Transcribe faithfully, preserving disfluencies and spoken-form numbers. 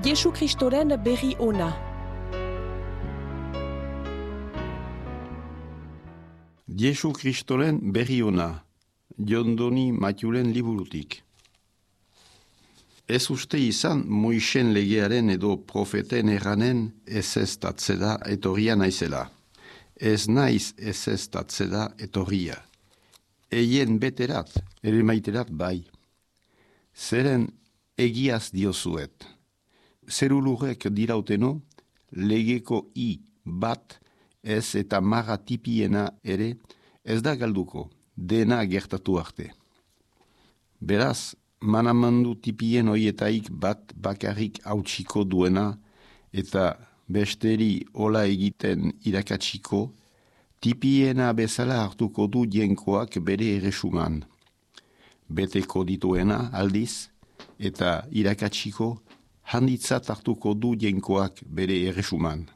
Jesu Kristoren berri ona. Jesu Kristoren berri ona, Jondoni Matiulen liburutik. Ez uste izan Moisen legearen edo profeten erranen ez ez tatzeda etorria naizela. Ez naiz ez ez tatzeda etorria. Eien beterat, ere maiterat bai. Zeren egiaz diozuet. Zerulurek dirauteno, legeko i bat ez eta maga tipiena ere ez da galduko, dena gertatu arte. Beraz, manamandu tipien hoietaik bat bakarrik hautsiko duena eta besteri ola egiten irakatsiko, tipiena bezala hartuko du jenkoak bere erresuman. Beteko dituena aldiz eta irakatsiko handitzat hartuko du jenkoak bere erresuman.